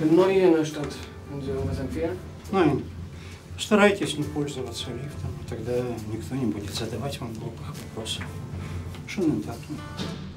Neu hier in der Stadt. Können Sie irgendwas empfehlen? Nein, старайтесь не пользоваться лифтом, тогда никто не будет задавать вам глупых вопросов. Что не так?